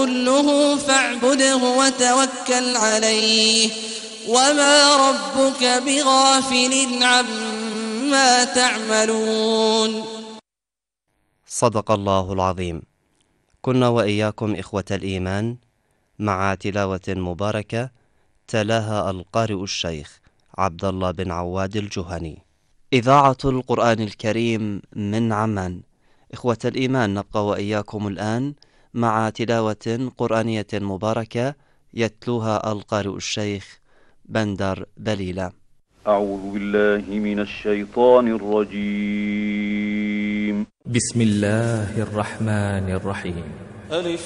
كله فاعبده وتوكل عليه وما ربك بغافل عما تعملون. صدق الله العظيم. كنا وإياكم إخوة الإيمان مع تلاوة مباركة تلاها القارئ الشيخ عبد الله بن عواد الجهني. إذاعة القرآن الكريم من عمان. إخوة الإيمان، نبقى وإياكم الآن مع تلاوة قرآنية مباركة يتلوها القارئ الشيخ بندر بليلة. أعوذ بالله من الشيطان الرجيم. بسم الله الرحمن الرحيم.